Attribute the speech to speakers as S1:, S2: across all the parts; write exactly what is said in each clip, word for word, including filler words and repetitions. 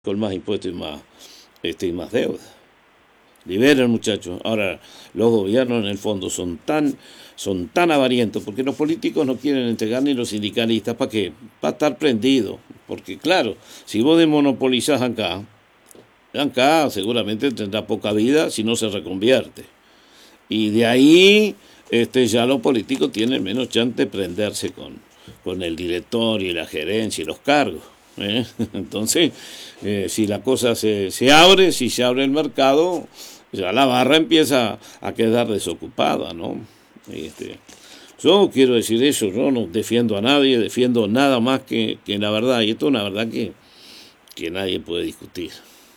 S1: con más impuestos y más, este, y más deuda. Liberen, muchachos. Ahora, los gobiernos en el fondo son tan, son tan avarientos, porque los políticos no quieren entregar ni los sindicalistas, ¿para qué? Para estar prendidos. Porque claro, si vos desmonopolizás acá, acá seguramente tendrá poca vida si no se reconvierte. Y de ahí este, ya los políticos tienen menos chance de prenderse con, con el directorio y la gerencia y los cargos. ¿eh? Entonces, eh, si la cosa se, se abre, si se abre el mercado, ya la barra empieza a quedar desocupada, ¿no? Este, yo quiero decir eso, yo no defiendo a nadie, defiendo nada más que, que la verdad, y esto es una verdad que, que nadie puede discutir.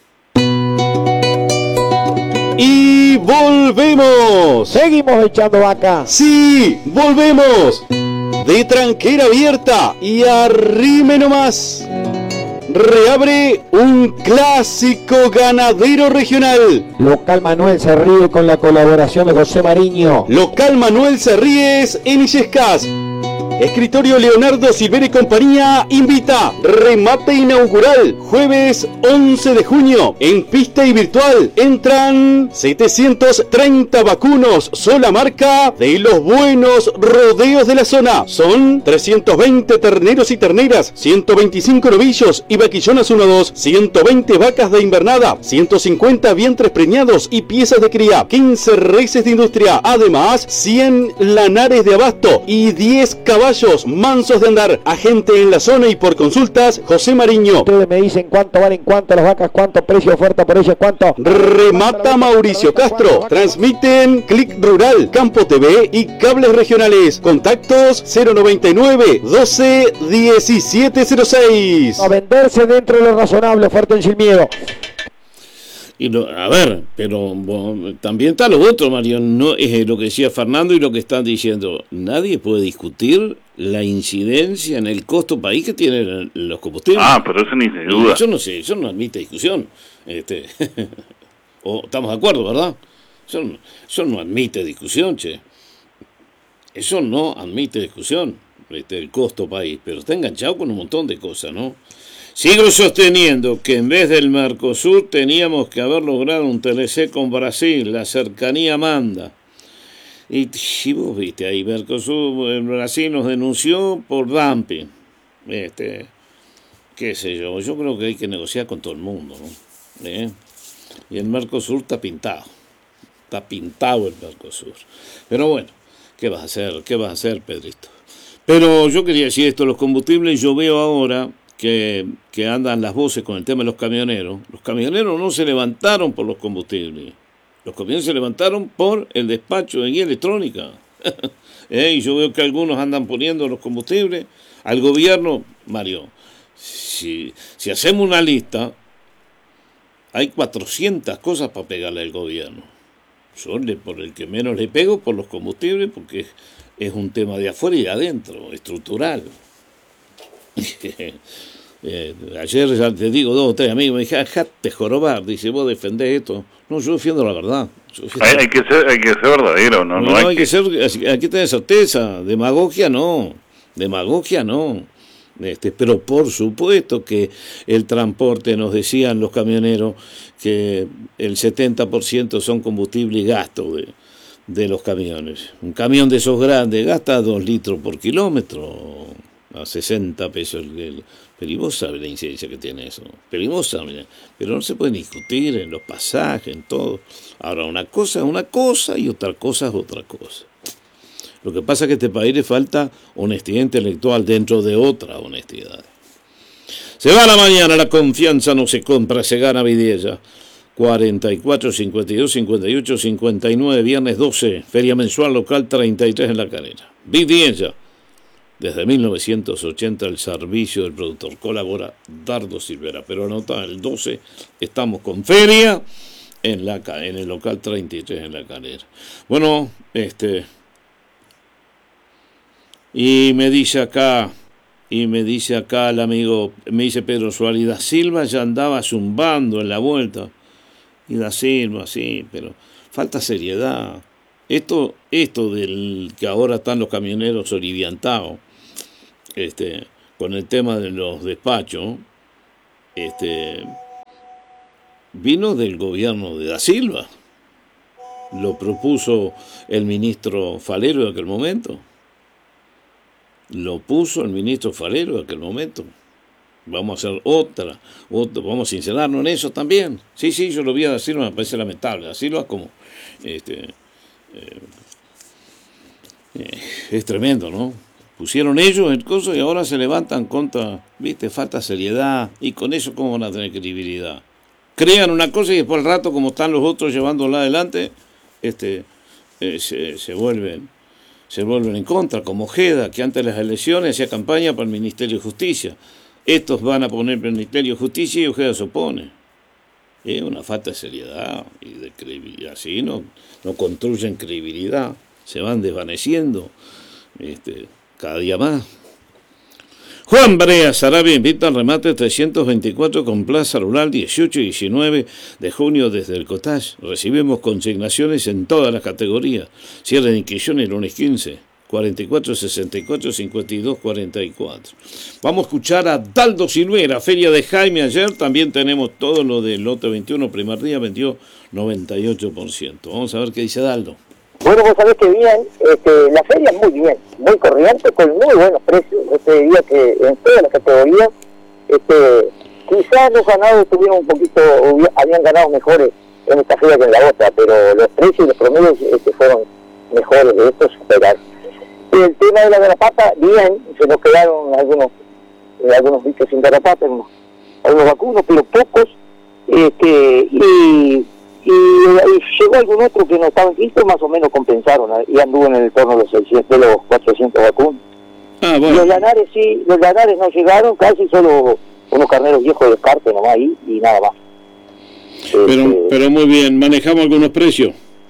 S2: Y volvemos.
S3: Seguimos echando vaca.
S2: Sí, volvemos. De tranquera abierta y arrime nomás. Reabre un clásico ganadero regional.
S3: Local Manuel se ríe con la colaboración de José Mariño.
S2: Local Manuel se ríes en Illescas. Escritorio Leonardo Silver y compañía invita. Remate inaugural, jueves once de junio, en pista y virtual. Entran setecientos treinta vacunos, sola marca de los buenos rodeos de la zona. Son trescientos veinte terneros y terneras, ciento veinticinco novillos y vaquillonas uno dos, ciento veinte vacas de invernada, ciento cincuenta vientres preñados y piezas de cría, quince reses de industria, además cien lanares de abasto y diez caballos mansos de andar. Agente en la zona y por consultas, José Mariño.
S3: Ustedes me dicen cuánto valen, cuánto las vacas, cuánto precio, oferta por ellas, cuánto.
S2: Remata Mauricio Castro. Transmiten Click Rural, Campo T V y cables regionales. Contactos cero noventa y nueve, doce, diecisiete cero seis.
S3: A venderse dentro de lo razonable, fuerte y sin miedo.
S1: Y lo, a ver, pero bueno, también está lo otro, Mario, no es lo que decía Fernando y lo que están diciendo. Nadie puede discutir la incidencia en el costo país que tienen los combustibles.
S4: Ah, pero eso ni se duda.
S1: Eso no sé, eso no admite discusión. Este, o estamos de acuerdo, ¿verdad? Eso, eso no admite discusión, che. Eso no admite discusión, este, el costo país, pero está enganchado con un montón de cosas, ¿no? Sigo sosteniendo que en vez del Mercosur teníamos que haber logrado un T L C con Brasil, la cercanía manda. Y si vos viste ahí, Mercosur, Brasil nos denunció por dumping. Este, qué sé yo, yo creo que hay que negociar con todo el mundo, ¿no? ¿Eh? Y el Mercosur está pintado, está pintado el Mercosur. Pero bueno, ¿qué vas a hacer? ¿Qué vas a hacer, Pedrito? Pero yo quería decir esto, los combustibles, yo veo ahora Que, que andan las voces con el tema de los camioneros. Los camioneros no se levantaron por los combustibles. Los camioneros se levantaron por el despacho de guía electrónica. ¿Eh? Y yo veo que algunos andan poniendo los combustibles al gobierno. Mario, si, si hacemos una lista, hay cuatrocientas cosas para pegarle al gobierno. Yo le, por el que menos le pego por los combustibles, porque es, es un tema de afuera y de adentro, estructural. Eh, ayer ya te digo, dos o tres amigos me dijeron, dejate jorobar, dice, vos defendés esto. No, yo defiendo la verdad. Defiendo...
S4: Hay, hay que ser, hay que ser verdadero, no, no,
S1: no
S4: hay,
S1: hay que...
S4: que
S1: ser, hay que tener certeza, demagogia no, demagogia no. Este, pero por supuesto que el transporte, nos decían los camioneros que el setenta por ciento son combustible y gasto de, de los camiones. Un camión de esos grandes gasta dos litros por kilómetro, a sesenta pesos el, el, pero y vos sabés la incidencia que tiene eso, pero y vos sabés, pero no se puede discutir en los pasajes, en todo. Ahora, una cosa es una cosa y otra cosa es otra cosa. Lo que pasa es que a este país le falta honestidad intelectual dentro de otra honestidad. Se va la mañana, la confianza no se compra, se gana Vidiella. cuarenta y cuatro, cincuenta y dos, cincuenta y ocho, cincuenta y nueve, viernes doce, feria mensual local treinta y tres en La Calera. Vidiella. Desde mil novecientos ochenta el servicio del productor. Colabora Dardo Silvera. Pero anota, el doce estamos con feria en, la, en el local treinta y tres en La Calera. Bueno, este... Y me dice acá, y me dice acá el amigo, me dice Pedro Suárez, Da Silva ya andaba zumbando en la vuelta. Y Da Silva, sí, pero falta seriedad. Esto, esto del que ahora están los camioneros soliviantados, este, con el tema de los despachos, este, vino del gobierno de Da Silva. Lo propuso el ministro Falero de aquel momento. Lo puso el ministro Falero de aquel momento. Vamos a hacer otra, otra, vamos a sincerarnos en eso también. Sí, sí, yo lo vi a Da Silva, me parece lamentable. Da Silva como, este, eh, eh, es tremendo, ¿no? Pusieron ellos el coso y ahora se levantan contra, viste, falta seriedad, y con eso cómo van a tener credibilidad. Crean una cosa y después al rato, como están los otros llevándola adelante, este, eh, se, se vuelven, se vuelven en contra, como Ojeda, que antes de las elecciones hacía campaña para el Ministerio de Justicia. Estos van a poner el Ministerio de Justicia y Ojeda se opone. Es una falta de seriedad y de credibilidad. Así no, no construyen credibilidad, se van desvaneciendo este, cada día más. Juan Brea Sarabia invita al remate trescientos veinticuatro con Plaza Rural dieciocho y diecinueve de junio desde el Cottage. Recibimos consignaciones en todas las categorías. Cierre de inscripción el lunes quince. cuarenta y cuatro sesenta y cuatro cincuenta y dos cuarenta y cuatro. Vamos a escuchar a Daldo Silvera, Feria de Jaime ayer. También tenemos todo lo del lote veintiuno, primer día vendió noventa y ocho por ciento. Vamos a ver qué dice Daldo.
S5: Bueno, vos sabés que bien, este, la feria es muy bien, muy corriente, con muy buenos precios. Yo te diría que en todas las categorías, este, quizás los ganados tuvieron un poquito, habían ganado mejores en esta feria que en la otra, pero los precios y los promedios este, fueron mejores de estos superar. El tema de la garrapata, bien, se nos quedaron algunos algunos bichos sin garrapata, algunos, algunos vacunos, pero pocos, este, y, y, y llegó algún otro que no estaba inscrito, más o menos compensaron, y anduvo en el torno de los seiscientos, de los cuatrocientos vacunos.
S1: Ah, bueno.
S5: Los lanares sí, los lanares no llegaron, casi solo unos carneros viejos de descarte nomás ahí, y nada más.
S1: Pero,
S5: este,
S1: pero muy bien, manejamos algunos precios.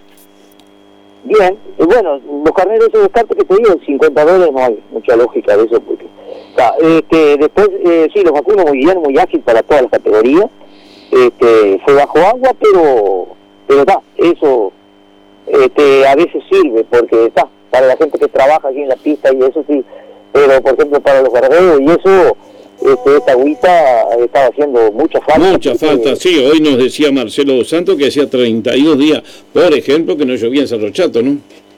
S5: Bien, y bueno, los carneros de descarte que te digo, cincuenta dólares no hay mucha lógica de eso, porque está, este, después, eh, sí, los vacunos muy bien, muy ágil para todas las categorías, este, fue bajo agua, pero, pero está, eso, este, a veces sirve, porque está, para la gente que trabaja aquí en la pista y eso sí, pero por ejemplo para los garbeos y eso, este, esta agüita estaba haciendo mucha falta.
S1: Mucha
S5: porque,
S1: falta, sí. Hoy nos decía Marcelo Dos Santos que hacía treinta y dos días, por ejemplo, que no llovía en Cerro Chato, ¿no?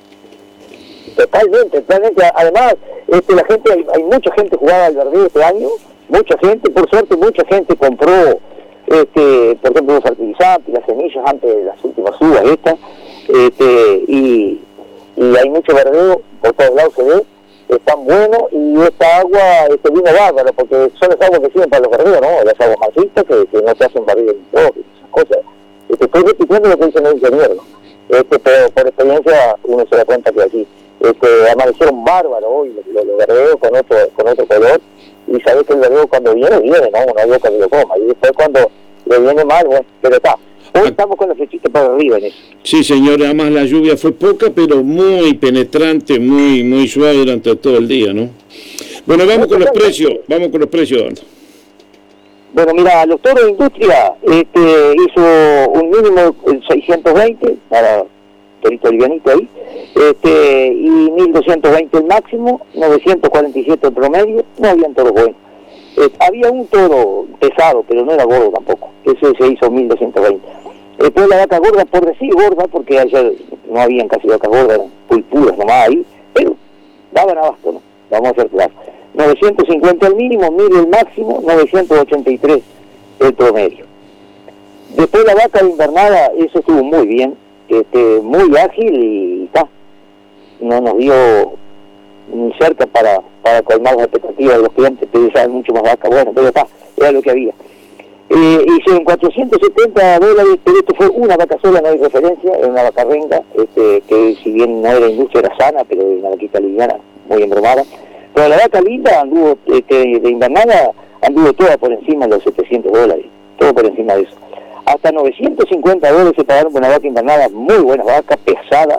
S5: Totalmente, totalmente. Además, este, la gente, hay, hay mucha gente jugada al verdeo este año, mucha gente, por suerte, mucha gente compró, este, por ejemplo, los fertilizantes, las semillas antes de las últimas uvas estas, este, y, y hay mucho verdeo, por todos lados se ve. Es tan bueno, y esta agua este vino bárbaro, porque son las aguas que sirven para los verdeos, ¿no? Las aguas marcistas que, que no te hacen barriga en todo, esas cosas. Este, estoy repitiendo lo que dicen los ingenieros, este, pero por experiencia uno se da cuenta que aquí este, amanecieron bárbaros hoy los, los, los verdeos con otro, con otro color, y sabes que el verdeo cuando viene, viene, ¿no? Uno vio cuando lo coma, y después cuando le viene mal, bueno, pero está. Hoy estamos con la flechita para arriba en eso.
S1: Sí, señor, además la lluvia fue poca, pero muy penetrante, muy muy suave durante todo el día, ¿no? Bueno, vamos con los precios, vamos con los precios, Dando.
S5: Bueno, mira, los toros de industria este, hizo un mínimo seiscientos veinte para torito livianito ahí, este, y mil doscientos veinte el máximo, novecientos cuarenta y siete el promedio, no habían toros buenos. Eh, había un toro pesado, pero no era gordo tampoco, ese se hizo mil doscientos veinte. Después la vaca gorda, por decir gorda, porque ayer no habían casi vacas gordas, eran pulpuras nomás ahí, pero daban abasto, ¿no? Vamos a hacer claro. novecientos cincuenta el mínimo, mil el máximo, novecientos ochenta y tres el promedio. Después la vaca de invernada, eso estuvo muy bien, este, muy ágil y está, no nos dio ni cerca para, para colmar las expectativas de los clientes, pensaban mucho más vaca, bueno, pero está, era lo que había. Eh, hicieron cuatrocientos setenta dólares, pero esto fue una vaca sola, no hay referencia, era una vaca renga, este, que si bien no era industria, era sana, pero era una vaquita liviana, muy embromada. Pero la vaca linda anduvo, este, de invernada, anduvo toda por encima de los setecientos dólares, todo por encima de eso. Hasta novecientos cincuenta dólares se pagaron por una vaca invernada, muy buena vaca, pesada,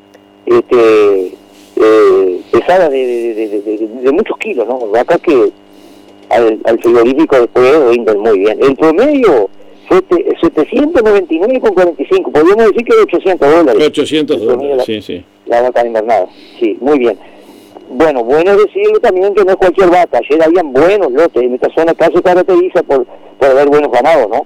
S5: este, eh, pesada de, de, de, de, de, de muchos kilos, ¿no? Vaca que al, al frigorífico después rinden muy bien. El promedio fue setecientos noventa y nueve con cuarenta y cinco, podríamos decir que de ochocientos dólares.
S1: ochocientos dólares, sí, sí.
S5: La vaca invernada, sí, muy bien. Bueno, bueno es decirlo también que no es cualquier vaca, ayer habían buenos lotes, en esta zona casi caracteriza por, por haber buenos ganados, ¿no?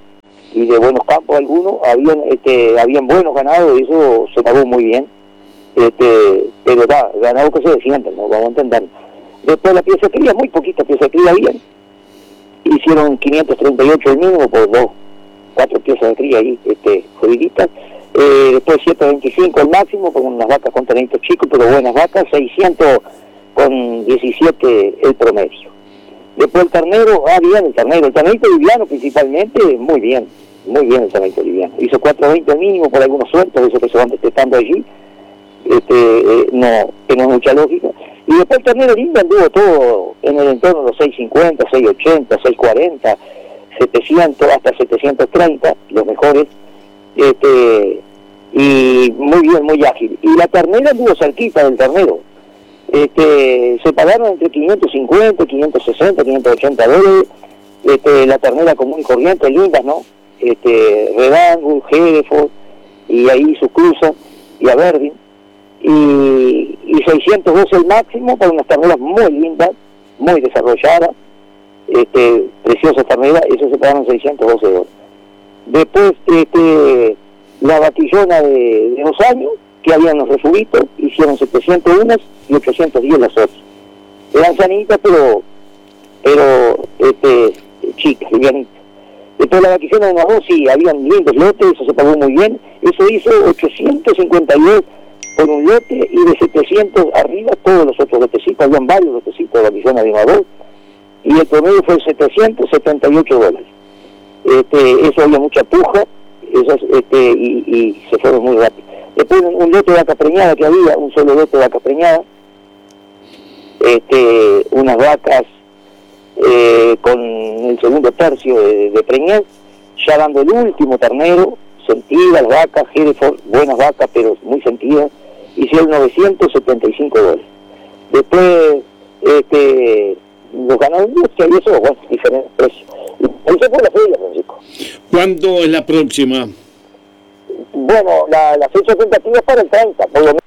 S5: y de buenos campos algunos, habían este, habían buenos ganados y eso se pagó muy bien. Este, pero da, ganado que se defienden, ¿no? Vamos a entender. Después la pieza de cría, muy poquita pieza de cría había, hicieron quinientos treinta y ocho el mínimo por dos, cuatro piezas de cría ahí, este, jodiditas. Eh, después ciento veinticinco el máximo, con unas vacas con tenitos chicos, pero buenas vacas, seiscientos con diecisiete el promedio. Después el ternero, ah bien, el ternero, el ternero liviano principalmente, muy bien, muy bien el ternero liviano. Hizo cuatrocientos veinte el mínimo por algunos sueltos, esos que se van detectando allí, este, eh, no, que no es mucha lógica. Y después el ternero lindo anduvo todo en el entorno de los seiscientos cincuenta, seiscientos ochenta, seiscientos cuarenta, setecientos, hasta setecientos treinta, los mejores, este, y muy bien, muy ágil. Y la ternera anduvo cerquita del ternero. Este, se pagaron entre quinientos cincuenta, quinientos sesenta, quinientos ochenta dólares, este, la ternera común y corriente, lindas, ¿no? Este, Redangul, Hereford, y ahí sus cruzas, y a Verdin, y, y seiscientos doce el máximo para unas terneras muy lindas, muy desarrolladas, este, preciosas terneras, eso se pagaron seiscientos doce dólares. Después, este, la batillona de, de dos años, que habían los refugitos, hicieron setecientos unas y ochocientos diez las otras. Eran sanitas, pero, pero, este, chicas, livianitas. Después la vaquillona de unas dos, sí, habían lindos lotes, eso se pagó muy bien. Eso hizo ochocientos cincuenta y dos por un lote, y de setecientos arriba todos los otros lotecitos, habían varios lotecitos de vaquillona de una dos, y el promedio fue setecientos setenta y ocho dólares. Este, eso había mucha puja, esos, este, y, y se fueron muy rápido. Después un, un lote de vaca preñada que había, un solo lote de vaca preñada, este, unas vacas eh, con el segundo tercio de, de preñez, ya dando el último ternero, sentidas vacas, Hereford, buenas vacas, pero muy sentidas, hicieron novecientos setenta y cinco dólares. Después, este, los ganados de industria y eso, bueno, diferentes precios. Eso fue la feria, Francisco.
S1: ¿Cuándo es la próxima?
S5: Bueno, la, la fecha tentativa es para el treinta, por lo menos.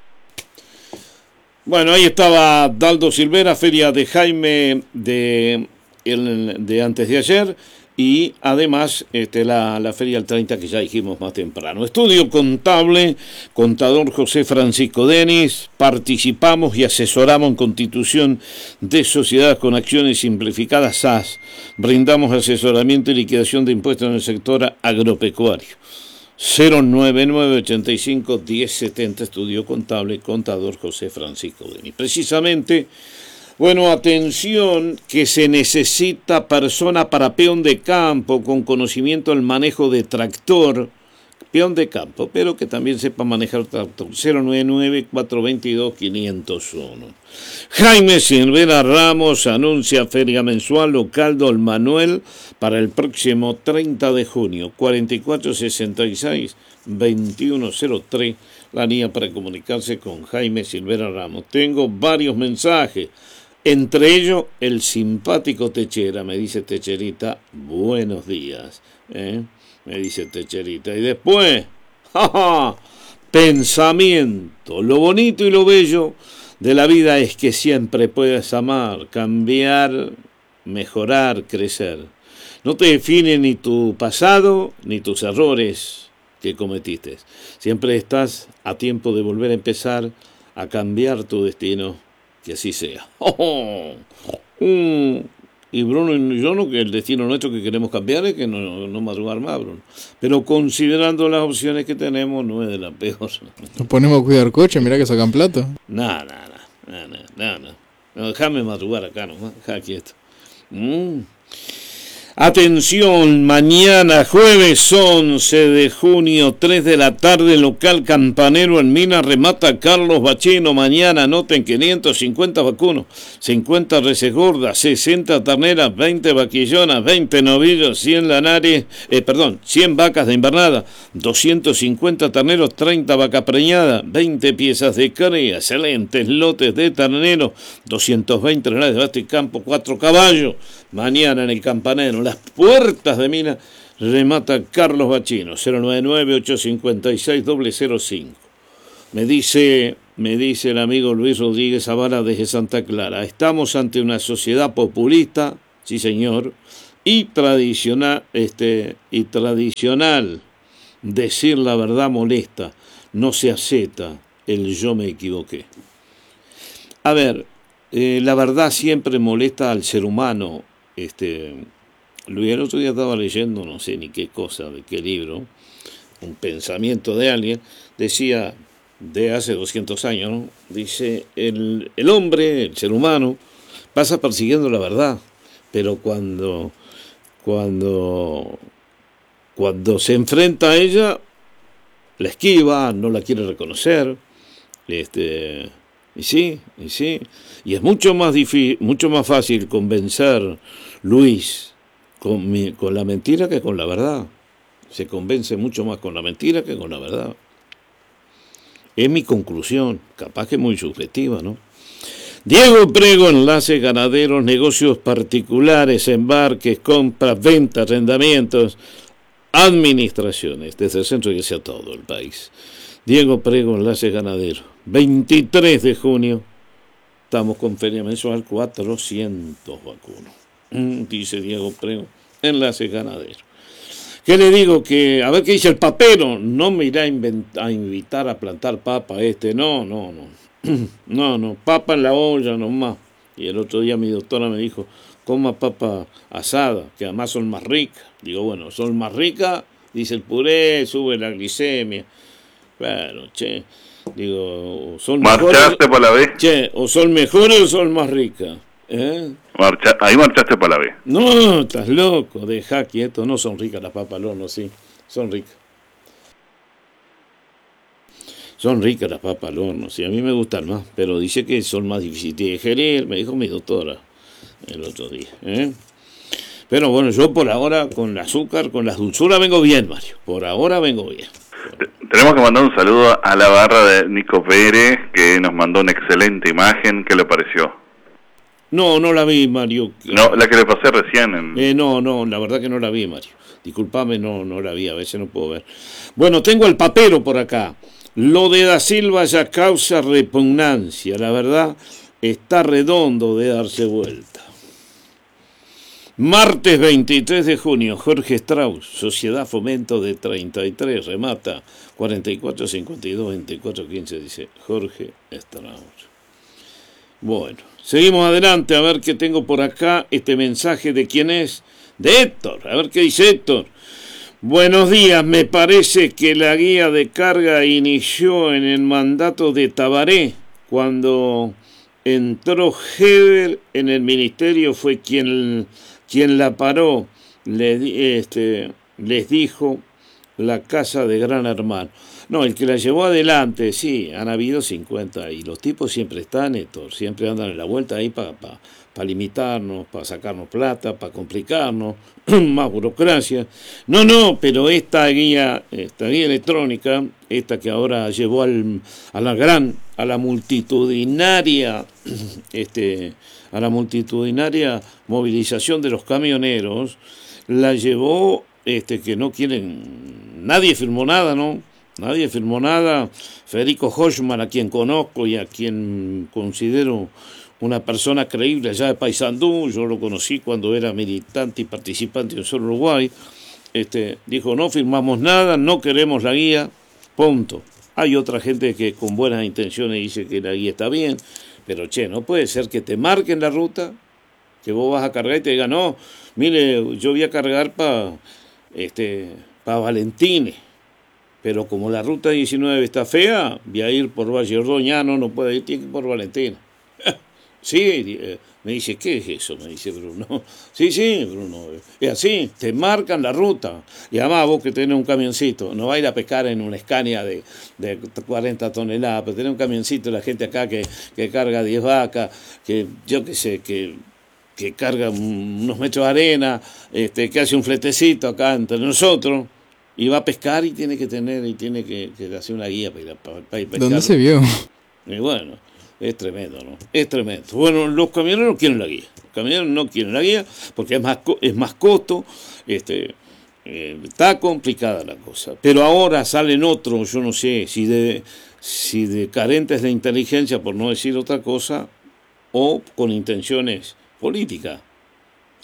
S1: Bueno, ahí estaba Daldo Silvera, feria de Jaime de, el, de antes de ayer, y además este, la, la feria del treinta que ya dijimos más temprano. Estudio contable, contador José Francisco Denis, participamos y asesoramos en constitución de sociedades con acciones simplificadas S A S. Brindamos asesoramiento y liquidación de impuestos en el sector agropecuario. cero nueve nueve, ochenta y cinco, diez setenta, estudio contable, contador José Francisco Denis. Precisamente, bueno, atención, que se necesita persona para peón de campo con conocimiento del manejo de tractor, peón de campo, pero que también sepa manejar tractor. Cero nueve nueve, cuatro dos dos, cinco cero uno. Jaime Silvera Ramos anuncia feria mensual local Don Manuel para el próximo treinta de junio, cuarenta y cuatro sesenta y seis, veintiuno cero tres, la línea para comunicarse con Jaime Silvera Ramos. Tengo varios mensajes, entre ellos el simpático Techera, me dice Techerita, buenos días, ¿eh? Me dice Techerita, y después, ¡ja, pensamiento, lo bonito y lo bello de la vida es que siempre puedes amar, cambiar, mejorar, crecer. No te define ni tu pasado ni tus errores que cometiste. Siempre estás a tiempo de volver a empezar a cambiar tu destino, que así sea. Oh, oh. Mm. Y Bruno y yo, no, que el destino nuestro que queremos cambiar es que no, no madrugar más, Bruno. Pero considerando las opciones que tenemos, no es de la peor.
S6: Nos ponemos a cuidar coche, mirá que sacan plata.
S1: No, no, no, no, no, no. No, déjame madrugar acá nomás, deja quieto. Mm. Atención, mañana jueves once de junio, tres de la tarde, local Campanero en Minas, remata Carlos Bachino. Mañana anoten quinientos cincuenta vacunos, cincuenta reses gordas, sesenta terneras, veinte vaquillonas, veinte novillos, cien lanares, eh, perdón, cien vacas de invernada, doscientos cincuenta terneros, treinta vacas preñadas, veinte piezas de cría, excelentes lotes de terneros, doscientos veinte lanares de basto y campo, cuatro caballos. Mañana en el Campanero, las puertas de Minas, remata Carlos Bachino, cero nueve nueve, ocho cinco seis, cero cero cinco. Me dice, me dice el amigo Luis Rodríguez Zavala desde Santa Clara, estamos ante una sociedad populista, sí señor, y tradicional, este, y tradicional. Decir la verdad molesta, no se acepta el yo me equivoqué. A ver, eh, la verdad siempre molesta al ser humano. Este, Luis, el otro día estaba leyendo, no sé ni qué cosa, de qué libro, un pensamiento de alguien, decía, de hace doscientos años, ¿no? Dice, el, el hombre, el ser humano, pasa persiguiendo la verdad, pero cuando, cuando, cuando se enfrenta a ella, la esquiva, no la quiere reconocer, este, y sí, y sí, y es mucho más difícil, mucho más fácil convencer, Luis, con, mi, con la mentira que con la verdad. Se convence mucho más con la mentira que con la verdad. Es mi conclusión, capaz que muy subjetiva, ¿no? Diego Prego, enlaces ganaderos, negocios particulares, embarques, compras, ventas, arrendamientos, administraciones, desde el centro y hacia todo el país. Diego Prego, enlaces ganaderos, veintitrés de junio, estamos con feria mensual, cuatrocientos vacunos, dice Diego Prego, enlaces ganaderos. ¿Qué le digo? Que a ver qué dice el papero. No me irá a, invent- a invitar a plantar papa este. No, no, no. No, no. Papa en la olla nomás. Y el otro día mi doctora me dijo, coma papa asada, que además son más ricas. Digo, bueno, son más ricas, dice el puré, sube la glicemia. Bueno, che. Digo, son
S4: ¿Marchaste
S1: mejores.
S4: para la B?
S1: Che, o son mejores o son más ricas. ¿Eh?
S4: Marcha, ahí marchaste para la B.
S1: No, estás loco, deja quieto, no son ricas las papas al horno, sí, son ricas. Son ricas las papas al horno, sí, a mí me gustan más, pero dice que son más difíciles de digerir, me dijo mi doctora el otro día. ¿eh? Pero bueno, yo por ahora con el azúcar, con las dulzuras vengo bien, Mario, por ahora vengo bien.
S4: Tenemos que mandar un saludo a la barra de Nico Pérez, que nos mandó una excelente imagen. ¿Qué le pareció?
S1: No, no la vi, Mario.
S4: No, la que le pasé recién. En...
S1: Eh, no, no, la verdad que no la vi, Mario. Disculpame, no, no la vi, a veces no puedo ver. Bueno, tengo el papero por acá. Lo de Da Silva ya causa repugnancia, la verdad está redondo de darse vuelta. Martes veintitrés de junio, Jorge Strauss, Sociedad Fomento de treinta y tres, remata cuarenta y cuatro cincuenta y dos veinticuatro quince, dice Jorge Strauss. Bueno, seguimos adelante a ver qué tengo por acá, este mensaje de quién es, de Héctor, a ver qué dice Héctor. Buenos días, me parece que la guía de carga inició en el mandato de Tabaré, cuando entró Heber en el ministerio fue quien, quien la paró, le, este, les dijo la casa de Gran Hermano. No, el que la llevó adelante, sí, han habido cincuenta y los tipos siempre están, Héctor, siempre andan en la vuelta ahí para pa, pa limitarnos, para sacarnos plata, para complicarnos, más burocracia. No, no, pero esta guía, esta guía electrónica, esta que ahora llevó al, a la gran, a la multitudinaria, este, a la multitudinaria movilización de los camioneros, la llevó, este, que no quieren, nadie firmó nada, ¿no? Nadie firmó nada. Federico Hochmann, a quien conozco y a quien considero una persona creíble allá de Paysandú, yo lo conocí cuando era militante y participante en Sol Uruguay, este, dijo, no firmamos nada, no queremos la guía, punto. Hay otra gente que con buenas intenciones dice que la guía está bien, pero che, no puede ser que te marquen la ruta, que vos vas a cargar y te digan, no, mire, yo voy a cargar para este, pa Valentines, pero como la ruta diecinueve está fea, voy a ir por Valle Ordoñano, no puede ir, tiene que ir por Valentina. Sí, eh, me dice, ¿qué es eso? Me dice Bruno. Sí, sí, Bruno, es así, te marcan la ruta. Y además vos que tenés un camioncito, no va a ir a pescar en una Scania de, de cuarenta toneladas, pero tenés un camioncito, la gente acá que, que carga diez vacas, que yo qué sé, que... que carga unos metros de arena, este, que hace un fletecito acá entre nosotros, y va a pescar y tiene que tener, y tiene que, que hacer una guía para ir a, para, para ir a pescar.
S6: ¿Dónde se vio?
S1: Y bueno, es tremendo, ¿no? Es tremendo. Bueno, los camioneros no quieren la guía. Los camioneros no quieren la guía porque es más, es más costo, este, eh, está complicada la cosa. Pero ahora salen otros, yo no sé, si de, si de carentes de inteligencia, por no decir otra cosa, o con intenciones políticas.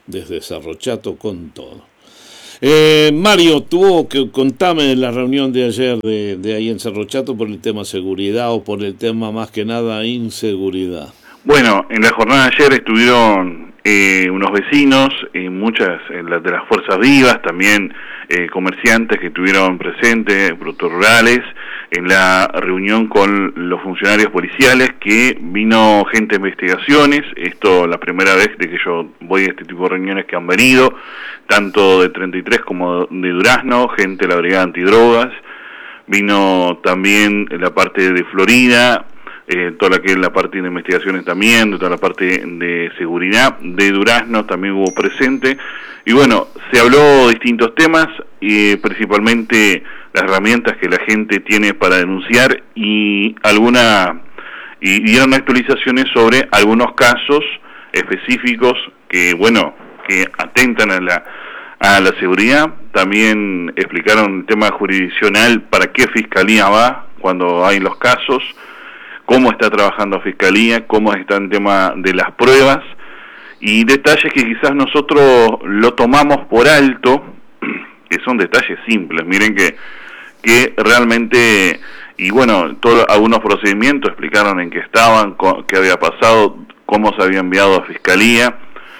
S1: desde Cerro Chato con todo. Eh, Mario, tuvo que contame de la reunión de ayer de, de ahí en Cerro Chato por el tema seguridad o por el tema más que nada inseguridad.
S4: Bueno, en la jornada de ayer estuvieron eh, unos vecinos, eh, muchas eh, de las fuerzas vivas, también eh, comerciantes que estuvieron presentes, productos rurales, en la reunión con los funcionarios policiales, que vino gente de investigaciones. Esto la primera vez de que yo voy a este tipo de reuniones que han venido, tanto de treinta y tres como de Durazno, gente de la Brigada Antidrogas, vino también la parte de Florida, eh, toda la que es la parte de investigaciones también, de toda la parte de seguridad, de Durazno también hubo presente, y bueno, se habló de distintos temas, y principalmente las herramientas que la gente tiene para denunciar, y alguna y dieron actualizaciones sobre algunos casos específicos que, bueno, que atentan a la a la seguridad. También explicaron el tema jurisdiccional, para qué Fiscalía va cuando hay los casos, cómo está trabajando Fiscalía, cómo está el tema de las pruebas, y detalles que quizás nosotros lo tomamos por alto, que son detalles simples. Miren que, que realmente, y bueno, todos algunos procedimientos explicaron en qué estaban, qué había pasado, cómo se había enviado a Fiscalía,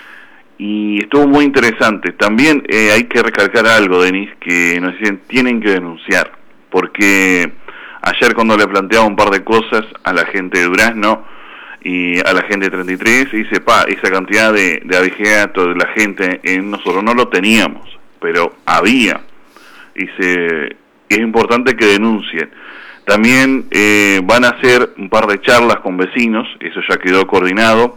S4: y estuvo muy interesante. También eh, hay que recalcar algo, Denis, que nos dicen, tienen que denunciar, porque ayer cuando le planteaba un par de cosas a la gente de Durazno y a la gente de treinta y tres, dice, pa, esa cantidad de, de abigeato de la gente, eh, nosotros no lo teníamos, pero había. Dice, es importante que denuncien. También eh, van a hacer un par de charlas con vecinos, eso ya quedó coordinado,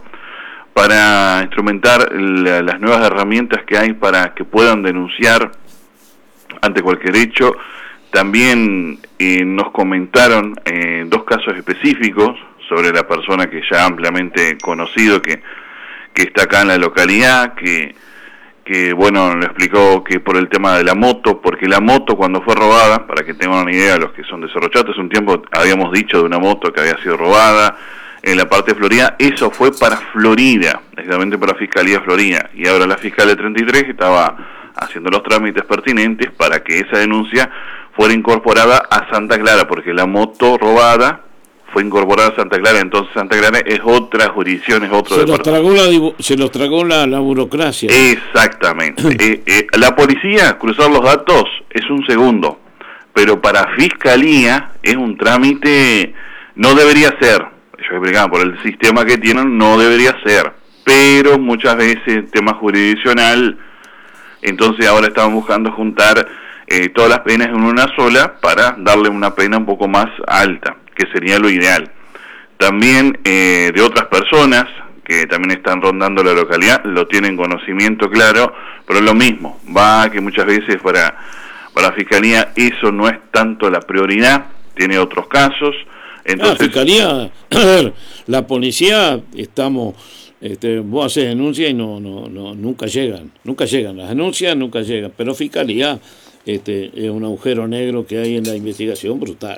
S4: para instrumentar la, las nuevas herramientas que hay para que puedan denunciar ante cualquier hecho. También eh, nos comentaron eh, dos casos específicos sobre la persona que ya ampliamente conocido, que, que está acá en la localidad, que, que bueno, le explicó que por el tema de la moto, porque la moto cuando fue robada, para que tengan una idea los que son de Cerro Chato, hace un tiempo habíamos dicho de una moto que había sido robada en la parte de Florida, eso fue para Florida, exactamente para Fiscalía Florida, y ahora la fiscal de treinta y tres estaba haciendo los trámites pertinentes para que esa denuncia fuera incorporada a Santa Clara, porque la moto robada fue incorporada a Santa Clara, entonces Santa Clara es otra jurisdicción, es otro
S1: se los tragó la se los tragó la, la burocracia.
S4: Exactamente. eh, eh, la policía, cruzar los datos es un segundo, pero para Fiscalía es un trámite, no debería ser, yo explicaba, por el sistema que tienen no debería ser, pero muchas veces tema jurisdiccional, entonces ahora están buscando juntar eh, todas las penas en una sola para darle una pena un poco más alta, que sería lo ideal. También eh, de otras personas que también están rondando la localidad, lo tienen conocimiento claro, pero lo mismo, va que muchas veces para, para la Fiscalía eso no es tanto la prioridad, tiene otros casos. Entonces,
S1: la Fiscalía, a ver, la policía, estamos, este, vos haces denuncias y no, no, no, nunca llegan, nunca llegan, las denuncias nunca llegan, pero Fiscalía este, es un agujero negro que hay en la investigación brutal.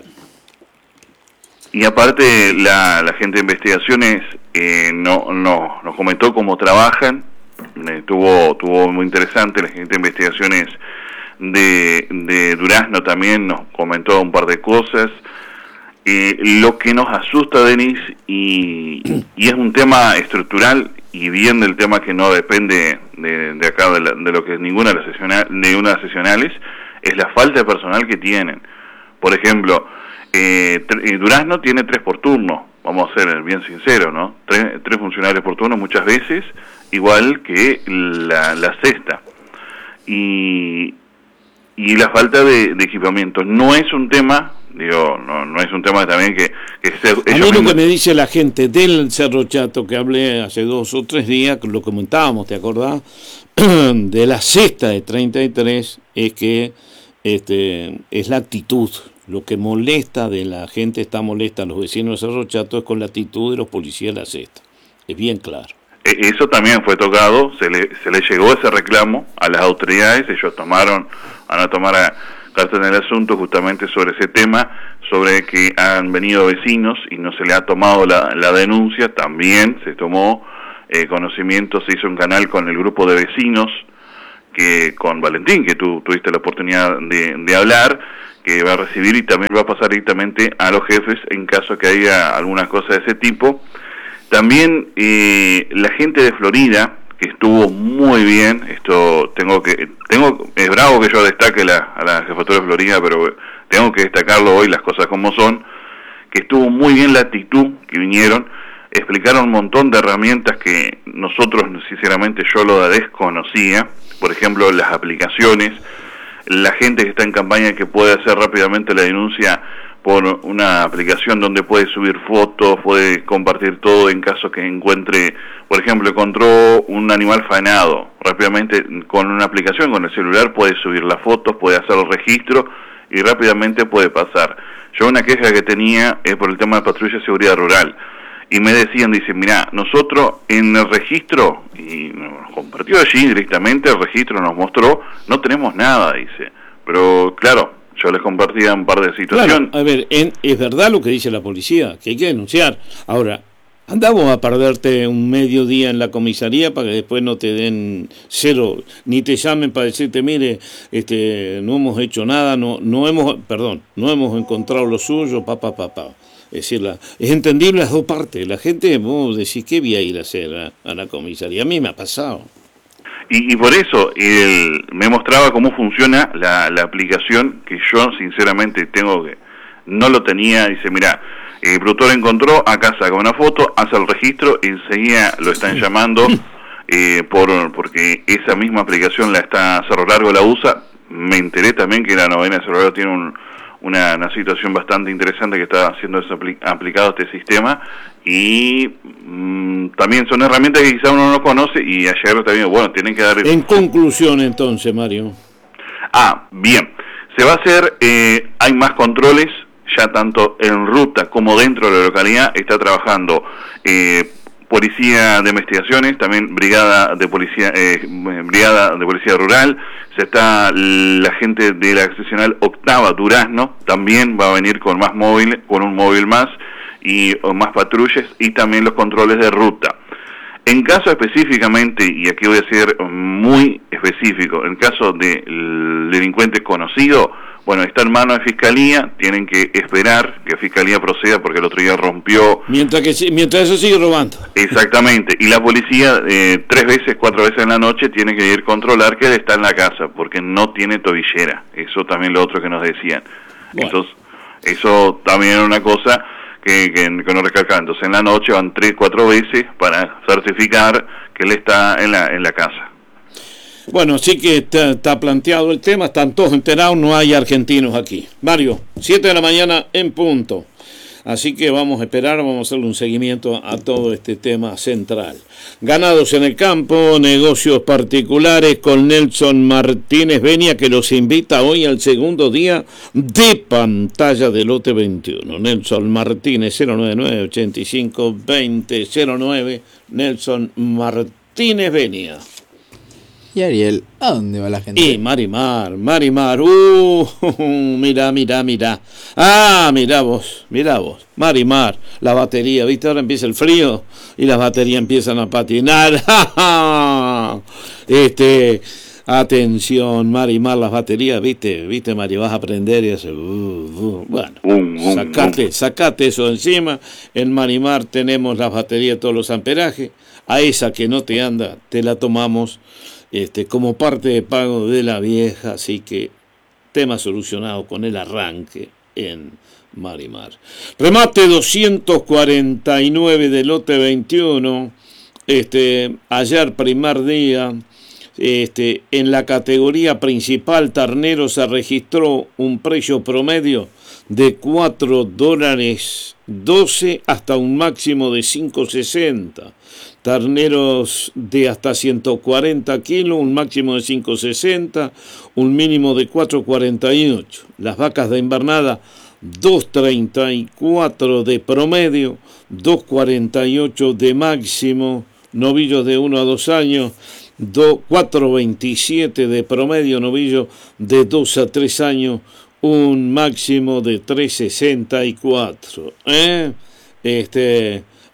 S4: Y aparte la, la gente de investigaciones eh, no, no, nos comentó cómo trabajan, eh, tuvo, tuvo muy interesante, la gente de investigaciones de, de Durazno también nos comentó un par de cosas. Eh, lo que nos asusta, Denis, y, y es un tema estructural y bien del tema que no depende de, de acá, de, la, de lo que es ninguna de las sesionales, de una de las sesionales, es la falta de personal que tienen. Por ejemplo, eh, Durazno tiene tres por turno, vamos a ser bien sinceros, ¿no? Tres, tres funcionarios por turno muchas veces, igual que la, la sexta. Y, y la falta de, de equipamiento no es un tema... Digo, no, no es un tema también que... que se,
S1: a mí lo mismos... que me dice la gente del Cerro Chato, que hablé hace dos o tres días, lo comentábamos, ¿te acordás? De la cesta de treinta y tres, es que este, es la actitud. Lo que molesta de la gente, está molesta a los vecinos de Cerro Chato, es con la actitud de los policías de la cesta. Es bien claro.
S4: Eso también fue tocado, se le, se le llegó ese reclamo a las autoridades, ellos tomaron, van a tomar a... en el asunto justamente sobre ese tema, sobre que han venido vecinos y no se le ha tomado la, la denuncia, también se tomó eh, conocimiento, se hizo un canal con el grupo de vecinos, que con Valentín, que tú tuviste la oportunidad de, de hablar, que va a recibir y también va a pasar directamente a los jefes en caso que haya alguna cosa de ese tipo. También eh, la gente de Florida, que estuvo muy bien, esto tengo que, tengo, es bravo que yo destaque la, a la jefatura de Florida, pero tengo que destacarlo hoy, las cosas como son, que estuvo muy bien la actitud que vinieron, explicaron un montón de herramientas que nosotros, sinceramente, yo lo desconocía, por ejemplo, las aplicaciones, la gente que está en campaña que puede hacer rápidamente la denuncia por una aplicación donde puede subir fotos, puede compartir todo en caso que encuentre, por ejemplo, encontró un animal faenado, rápidamente con una aplicación, con el celular, puede subir las fotos, puede hacer el registro y rápidamente puede pasar. Yo una queja que tenía es por el tema de patrulla de seguridad rural, y me decían, dicen, mirá, nosotros en el registro, y nos compartió allí directamente, el registro nos mostró, no tenemos nada, dice, pero claro, yo les compartía un par de situaciones.
S1: Claro, a ver, en, es verdad lo que dice la policía, que hay que denunciar. Ahora, andamos a perderte un mediodía en la comisaría para que después no te den cero, ni te llamen para decirte, mire, este, no hemos hecho nada, no, no hemos, perdón, no hemos encontrado lo suyo, papá, papá. Es decir, la, es entendible las dos partes. La gente, vos decís, ¿qué voy a ir a hacer a, a la comisaría? A mí me ha pasado.
S4: Y, y por eso él me mostraba cómo funciona la, la aplicación, que yo sinceramente tengo que, no lo tenía. Dice, mira, el productor encontró, acá saca una foto, hace el registro, enseguida lo están llamando, eh, por porque esa misma aplicación la está Cerro Largo la usa. Me enteré también que la novena de Cerro Largo tiene un Una, una situación bastante interesante que está siendo aplicado este sistema, y mmm, también son herramientas que quizá uno no conoce, y ayer también, bueno, tienen que dar...
S1: En conclusión entonces, Mario.
S4: Ah, bien, se va a hacer, eh, hay más controles, ya tanto en ruta como dentro de la localidad, está trabajando eh, Policía de Investigaciones, también Brigada de Policía eh, Brigada de Policía Rural, se está la gente de la seccional Octava Durazno, también va a venir con más móvil, con un móvil más y más patrullas, y también los controles de ruta. En caso específicamente, y aquí voy a ser muy específico, en caso del delincuente conocido, bueno, está en manos de Fiscalía, tienen que esperar que Fiscalía proceda porque el otro día rompió...
S1: Mientras que mientras eso sigue robando.
S4: Exactamente, y la policía eh, tres veces, cuatro veces en la noche tiene que ir a controlar que él está en la casa, porque no tiene tobillera, eso también lo otro que nos decían. Bueno. Entonces, eso también era una cosa que, que, que nos recalcaban. Entonces en la noche van tres, cuatro veces para certificar que él está en la, en la casa.
S1: Bueno, así que está, está planteado el tema, están todos enterados, no hay argentinos aquí. Mario, siete de la mañana en punto. Así que vamos a esperar, vamos a hacerle un seguimiento a todo este tema central. Ganados en el campo, negocios particulares con Nelson Martínez Benia, que los invita hoy al segundo día de pantalla de lote veintiuno. Nelson Martínez, cero nueve nueve, ochenta y cinco, veinte, cero nueve, Nelson Martínez Benia.
S6: Y Ariel, ¿a dónde va la gente?
S1: Y Marimar, Marimar, uh, mira, mira, mira. Ah, mira vos, mira vos. Marimar, la batería, ¿viste? Ahora empieza el frío y las baterías empiezan a patinar. este, atención, Marimar, las baterías, ¿viste? ¿Viste, Mari? Vas a aprender y hacer... Uh, uh. Bueno, sacate, sacate eso de encima. En Marimar tenemos las baterías de todos los amperajes. A esa que no te anda, te la tomamos Este, como parte de pago de la vieja, así que tema solucionado con el arranque en Marimar. Remate doscientos cuarenta y nueve de lote veintiuno, este, ayer primer día, este, en la categoría principal ternero se registró un precio promedio de cuatro dólares doce hasta un máximo de cinco sesenta. Terneros de hasta ciento cuarenta kilos, un máximo de cinco sesenta, un mínimo de cuatro cuarenta y ocho. Las vacas de invernada, dos treinta y cuatro de promedio, dos cuarenta y ocho de máximo. Novillos de uno a dos años, cuatro veintisiete de promedio. Novillos de dos a tres años, un máximo de tres sesenta y cuatro. ¿Eh? Este...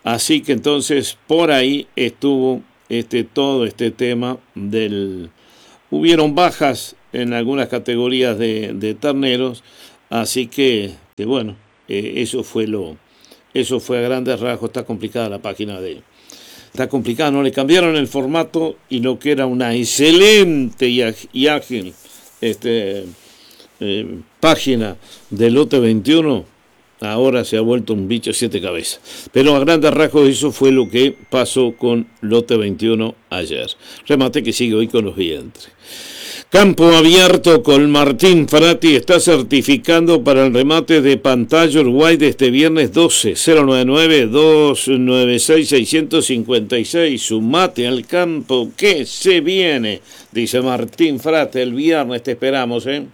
S1: Así que entonces por ahí estuvo este todo este tema del... Hubieron bajas en algunas categorías de, de terneros, así que, que bueno, eh, eso fue lo... Eso fue a grandes rasgos. Está complicada la página de... Está complicada, no le cambiaron el formato y lo que era una excelente y, ag- y ágil este, eh, página de Lote veintiuno, ahora se ha vuelto un bicho de siete cabezas. Pero a grandes rasgos eso fue lo que pasó con Lote veintiuno ayer. Remate que sigue hoy con los vientres. Campo abierto con Martín Frati está certificando para el remate de pantalla Uruguay de este viernes doce. Cero nueve nueve, dos nueve seis, seis cinco seis. Sumate al campo que se viene, dice Martín Frati. El viernes te esperamos, ¿eh?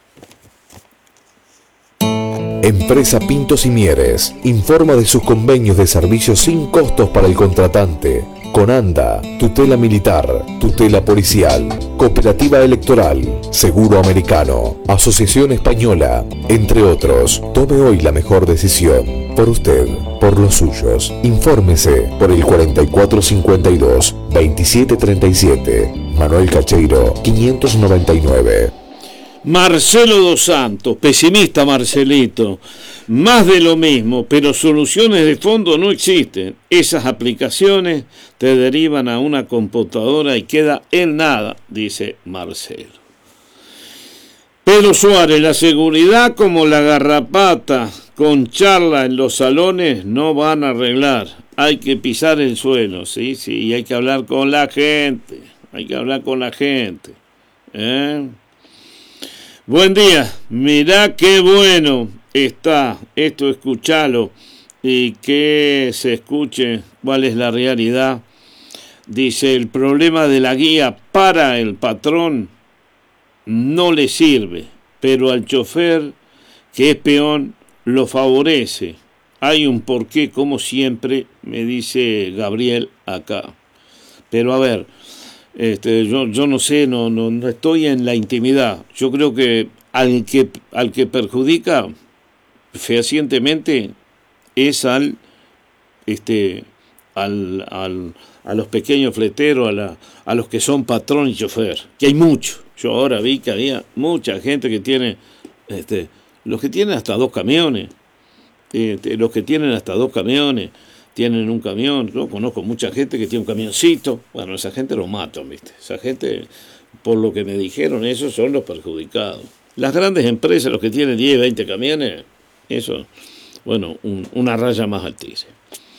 S7: Empresa Pintos y Mieres informa de sus convenios de servicios sin costos para el contratante. Conanda, tutela militar, tutela policial, cooperativa electoral, seguro americano, asociación española, entre otros. Tome hoy la mejor decisión. Por usted, por los suyos. Infórmese por el cuarenta y cuatro cincuenta y dos, veintisiete treinta y siete. Manuel Cacheiro, quinientos noventa y nueve.
S1: Marcelo Dos Santos, pesimista Marcelito, más de lo mismo, pero soluciones de fondo no existen. Esas aplicaciones te derivan a una computadora y queda en nada, dice Marcelo. Pedro Suárez, la seguridad como la garrapata con charla en los salones no van a arreglar. Hay que pisar el suelo, sí, sí, y hay que hablar con la gente, hay que hablar con la gente, ¿eh? Buen día, mirá qué bueno está esto, escuchalo y que se escuche cuál es la realidad. Dice, el problema de la guía para el patrón no le sirve, pero al chofer que es peón lo favorece. Hay un porqué, como siempre, me dice Gabriel acá. Pero a ver... Este, yo, yo no sé, no, no, no estoy en la intimidad. Yo creo que al que al que perjudica fehacientemente es al este al, al a los pequeños fleteros, a la, a los que son patrón y chofer, que hay mucho. Yo ahora vi que había mucha gente que tiene este los que tienen hasta dos camiones, este, los que tienen hasta dos camiones. Tienen un camión, yo conozco mucha gente que tiene un camioncito, bueno, esa gente lo matan, ¿viste? Esa gente, por lo que me dijeron, esos son los perjudicados. Las grandes empresas, los que tienen diez, veinte camiones, eso, bueno, un, una raya más altiza.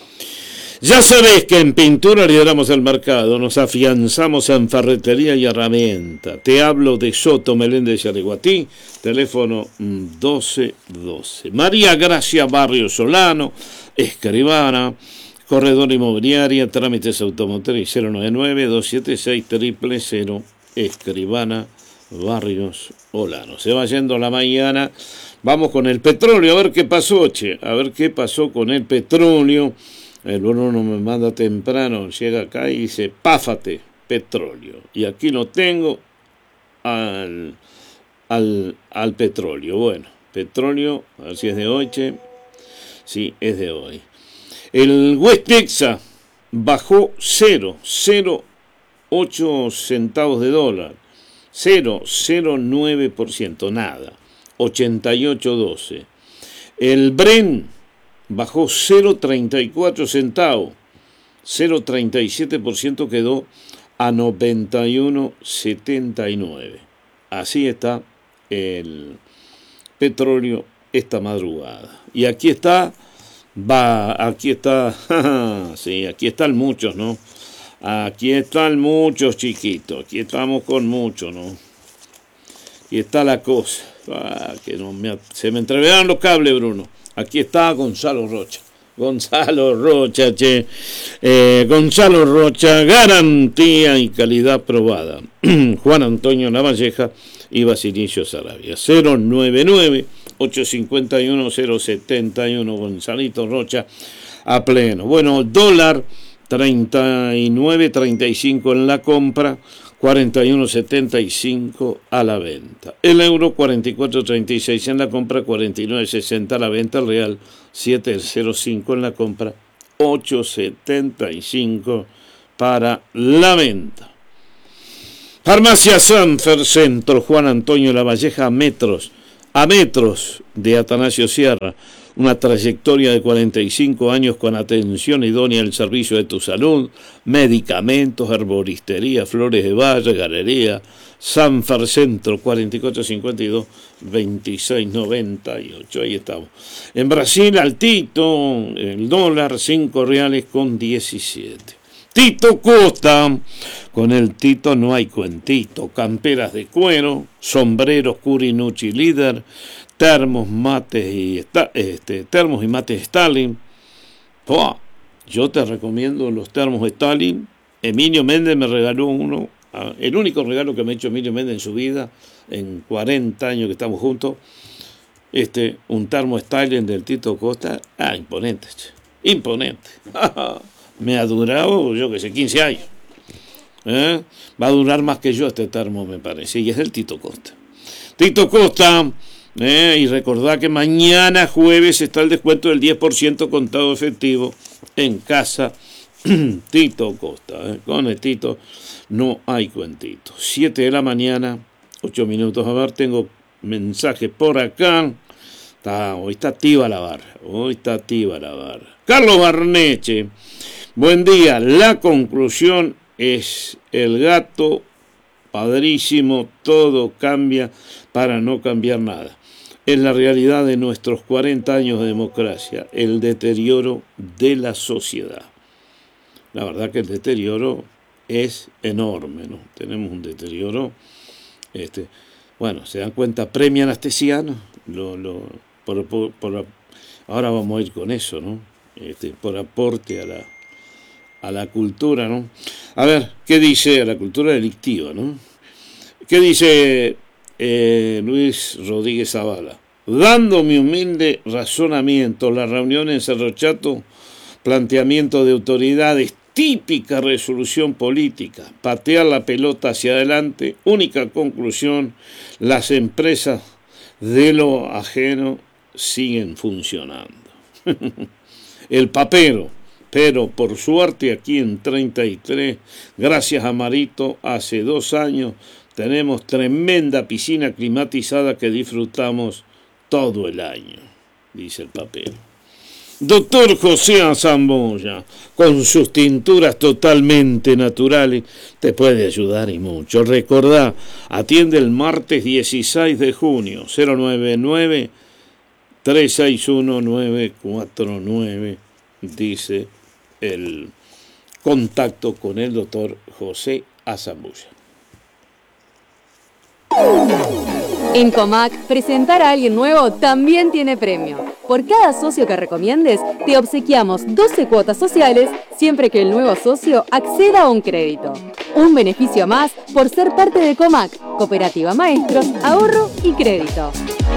S1: Ya sabés que en Pintura lideramos el mercado, nos afianzamos en ferretería y herramienta. Te hablo de Soto, Meléndez y Ariguatí, teléfono doce doce. María Gracia Barrio Solano, escribana, corredor inmobiliaria, trámites automotriz cero nueve nueve, dos siete seis, cero cero cero, escribana Barrios Solano. Se va yendo la mañana, vamos con el petróleo, a ver qué pasó, che, a ver qué pasó con el petróleo. El Bruno me manda temprano, llega acá y dice, páfate, petróleo. Y aquí lo tengo al, al, al petróleo. Bueno, petróleo, a ver si es de hoy, che. Sí, es de hoy. El West Texas bajó cero, cero coma ocho centavos de dólar. cero coma cero nueve por ciento, nada. ochenta y ocho doce. El Brent bajó cero coma treinta y cuatro centavos, cero coma treinta y siete por ciento quedó a noventa y uno setenta y nueve. Así está el petróleo esta madrugada. Y aquí está, va, aquí está, sí, aquí están muchos, ¿no? Aquí están muchos, chiquitos, aquí estamos con muchos, ¿no? Aquí está la cosa. Ah, que no me, se me entreveran los cables, Bruno. Aquí está Gonzalo Rocha. Gonzalo Rocha, che. Eh, Gonzalo Rocha, garantía y calidad probada. Juan Antonio Lavalleja y Basilio Sarabia. cero nueve nueve, ocho cinco uno, cero siete uno. Gonzalito Rocha a pleno. Bueno, dólar treinta y nueve treinta y cinco en la compra, cuarenta y uno setenta y cinco a la venta. El euro cuarenta y cuatro treinta y seis en la compra, cuarenta y nueve sesenta a la venta. El real siete cero cinco en la compra, ocho setenta y cinco para la venta. Farmacia Sanfer Centro, Juan Antonio Lavalleja, a metros, a metros de Atanasio Sierra. Una trayectoria de cuarenta y cinco años con atención idónea al servicio de tu salud, medicamentos, herboristería, flores de valle, galería. Sanfer Centro, cuarenta y cuatro cincuenta y dos, veintiséis noventa y ocho. Ahí estamos. En Brasil, altito, el dólar, cinco reales con diecisiete. Tito Costa, con el Tito no hay cuentito. Camperas de cuero, sombreros Curinucci líder, termos, mates y este, termos y mates Stalin. ¡Pua! Yo te recomiendo los termos Stalin. Emilio Méndez me regaló uno, el único regalo que me ha hecho Emilio Méndez en su vida, en cuarenta años que estamos juntos. Este, un termo Stalin del Tito Costa. Ah, imponente, che. Imponente. Me ha durado, yo que sé, quince años. ¿Eh? Va a durar más que yo este termo, me parece. Y es del Tito Costa. Tito Costa. Eh, y recordá que mañana jueves está el descuento del diez por ciento contado efectivo en casa Tito Costa. Eh. Con el Tito no hay cuentito. siete de la mañana, ocho minutos. A ver, tengo mensaje por acá. Está, hoy está activa la barra. Hoy está activa la barra. Carlos Barneche. Buen día. La conclusión es el gato padrísimo. Todo cambia para no cambiar nada. Es la realidad de nuestros cuarenta años de democracia, el deterioro de la sociedad. La verdad que el deterioro es enorme, ¿no? Tenemos un deterioro, este, bueno, se dan cuenta, premio anestesiano, lo, lo, por, por, por, ahora vamos a ir con eso, ¿no? Este, por aporte a la, a la cultura, ¿no? A ver, ¿qué dice a la cultura delictiva, ¿no? ¿Qué dice Eh, Luis Rodríguez Zavala? Dando mi humilde razonamiento, la reunión en Cerro Chato, planteamiento de autoridades, típica resolución política, patear la pelota hacia adelante, única conclusión, las empresas de lo ajeno siguen funcionando. El papero, pero por suerte aquí en treinta y tres, gracias a Marito, hace dos años, tenemos tremenda piscina climatizada que disfrutamos todo el año, dice el papel. Doctor José Azamboya, con sus tinturas totalmente naturales, te puede ayudar y mucho. Recordá, atiende el martes dieciséis de junio, cero nueve nueve, tres seis uno, nueve cuatro nueve, dice el contacto con el doctor José Azamboya.
S8: En Comac, presentar a alguien nuevo también tiene premio. Por cada socio que recomiendes, te obsequiamos doce cuotas sociales siempre que el nuevo socio acceda a un crédito. Un beneficio más por ser parte de Comac, Cooperativa Maestros, Ahorro y Crédito.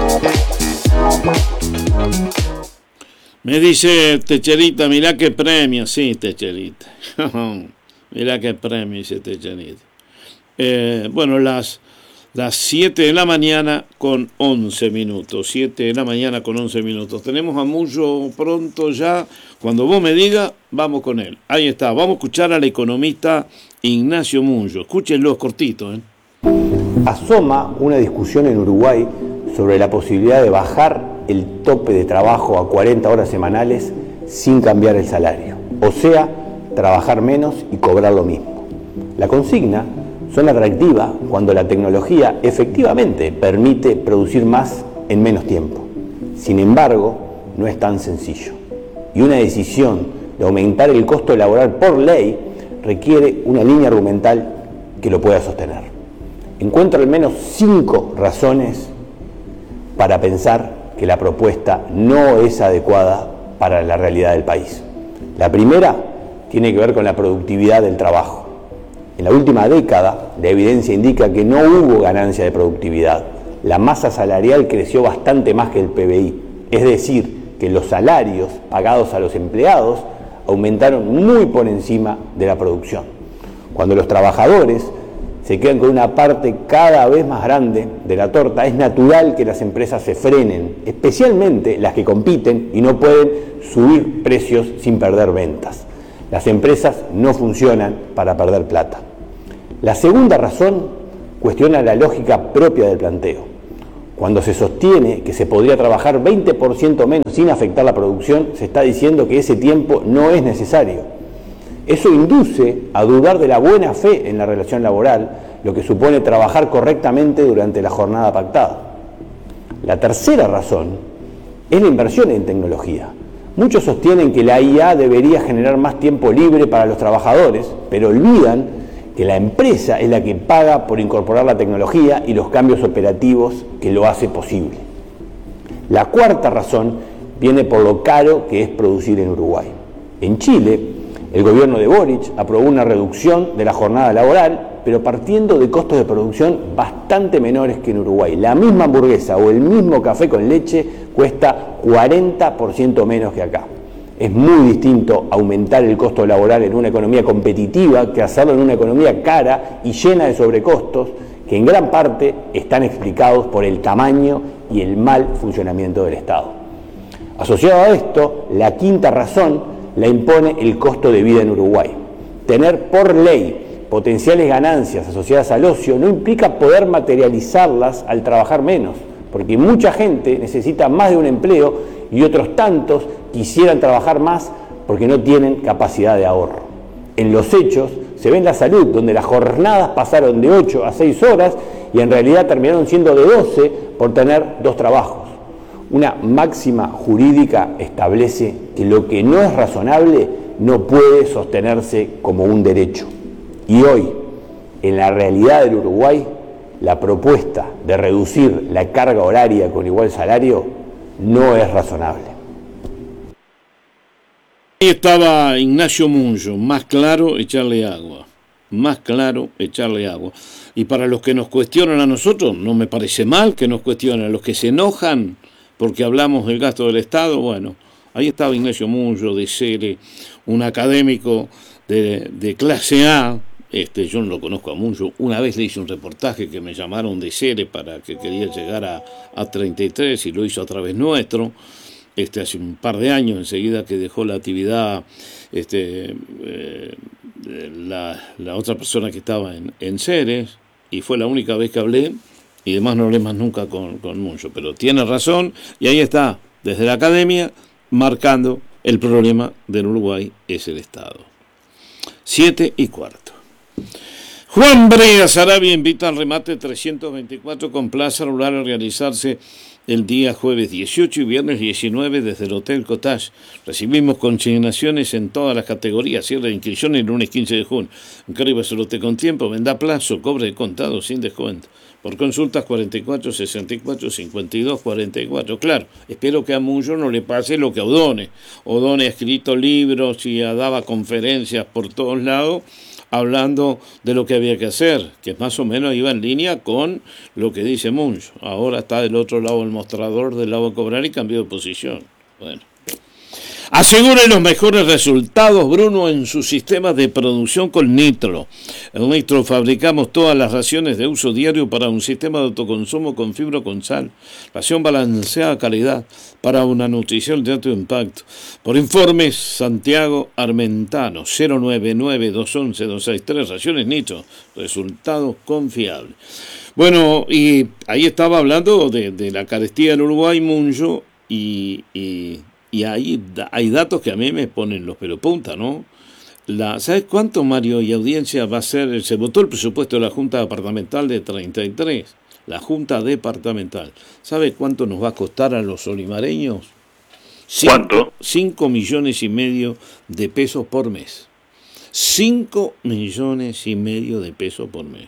S1: Me dice Techerita, mirá qué premio, sí, Techerita. Mirá qué premio, dice Techerita. Eh, bueno, las... Las siete de la mañana con once minutos. siete de la mañana con once minutos. Tenemos a Mullo pronto ya. Cuando vos me digas, vamos con él. Ahí está. Vamos a escuchar al economista Ignacio Mullo. Escúchenlo, cortito, ¿eh?
S9: Asoma una discusión en Uruguay sobre la posibilidad de bajar el tope de trabajo a cuarenta horas semanales sin cambiar el salario. O sea, trabajar menos y cobrar lo mismo. La consigna son atractivas cuando la tecnología efectivamente permite producir más en menos tiempo. Sin embargo, no es tan sencillo. Y una decisión de aumentar el costo laboral por ley requiere una línea argumental que lo pueda sostener. Encuentro al menos cinco razones para pensar que la propuesta no es adecuada para la realidad del país. La primera tiene que ver con la productividad del trabajo. En la última década, la evidencia indica que no hubo ganancia de productividad. La masa salarial creció bastante más que el P B I, es decir, que los salarios pagados a los empleados aumentaron muy por encima de la producción. Cuando los trabajadores se quedan con una parte cada vez más grande de la torta. Es natural que las empresas se frenen, especialmente las que compiten y no pueden subir precios sin perder ventas. Las empresas no funcionan para perder plata. La segunda razón cuestiona la lógica propia del planteo. Cuando se sostiene que se podría trabajar veinte por ciento menos sin afectar la producción, se está diciendo que ese tiempo no es necesario. Eso induce a dudar de la buena fe en la relación laboral, lo que supone trabajar correctamente durante la jornada pactada. La tercera razón es la inversión en tecnología. Muchos sostienen que la I A debería generar más tiempo libre para los trabajadores, pero olvidan que la empresa es la que paga por incorporar la tecnología y los cambios operativos que lo hace posible. La cuarta razón viene por lo caro que es producir en Uruguay. En Chile, el gobierno de Boric aprobó una reducción de la jornada laboral, pero partiendo de costos de producción bastante menores que en Uruguay. La misma hamburguesa o el mismo café con leche cuesta cuarenta por ciento menos que acá. Es muy distinto aumentar el costo laboral en una economía competitiva que hacerlo en una economía cara y llena de sobrecostos que en gran parte están explicados por el tamaño y el mal funcionamiento del Estado. Asociado a esto, la quinta razón la impone el costo de vida en Uruguay. Tener por ley potenciales ganancias asociadas al ocio no implica poder materializarlas al trabajar menos, porque mucha gente necesita más de un empleo y otros tantos quisieran trabajar más porque no tienen capacidad de ahorro. En los hechos se ve en la salud, donde las jornadas pasaron de ocho a seis horas y en realidad terminaron siendo de doce por tener dos trabajos. Una máxima jurídica establece que lo que no es razonable no puede sostenerse como un derecho. Y hoy, en la realidad del Uruguay, la propuesta de reducir la carga horaria con igual salario no es razonable.
S1: Ahí estaba Ignacio Munjo, más claro, echarle agua. Más claro, echarle agua. Y para los que nos cuestionan a nosotros, no me parece mal que nos cuestionen. A los que se enojan porque hablamos del gasto del Estado, bueno, ahí estaba Ignacio Munjo de Cere, un académico de, de clase A. Este, yo no lo conozco a Munjo. Una vez le hice un reportaje que me llamaron de Cere para que quería llegar a, a treinta y tres y lo hizo a través nuestro. Este, hace un par de años, enseguida que dejó la actividad este, eh, la, la otra persona que estaba en, en Ceres, y fue la única vez que hablé, y además no hablé más nunca con, con Munjo, pero tiene razón, y ahí está, desde la academia, marcando el problema del Uruguay es el Estado. Siete y cuarto. Juan Brea Sarabia invita al remate trescientos veinticuatro con Plaza Rural a realizarse el día jueves dieciocho y viernes diecinueve desde el Hotel Cottage. Recibimos consignaciones en todas las categorías, cierre de inscripción el lunes quince de junio. Inscríbase con tiempo, venda a plazo, cobre de contado sin descuento. Por consultas cuarenta y cuatro, sesenta y cuatro, cincuenta y dos, cuarenta y cuatro. Claro, espero que a Munjo no le pase lo que a Odone. Odone ha escrito libros y daba conferencias por todos lados hablando de lo que había que hacer, que más o menos iba en línea con lo que dice Munjo. Ahora está del otro lado del mostrador del lado a cobrar y cambió de posición. Bueno. Asegure los mejores resultados, Bruno, en su sistema de producción con Nitro. En Nitro fabricamos todas las raciones de uso diario para un sistema de autoconsumo con fibra con sal. Ración balanceada calidad para una nutrición de alto impacto. Por informes, Santiago Armentano, cero nueve nueve, dos once, dos sesenta y tres, raciones Nitro. Resultados confiables. Bueno, y ahí estaba hablando de, de la carestía del Uruguay, Munjo, y... y Y ahí hay datos que a mí me ponen los pelos punta, ¿no? La, ¿Sabes cuánto, Mario, y audiencia va a ser? Se votó el presupuesto de la Junta Departamental de treinta y tres. La Junta Departamental. ¿Sabe cuánto nos va a costar a los olimareños?
S4: ¿Cuánto?
S1: Cinco millones y medio de pesos por mes. Cinco millones y medio de pesos por mes.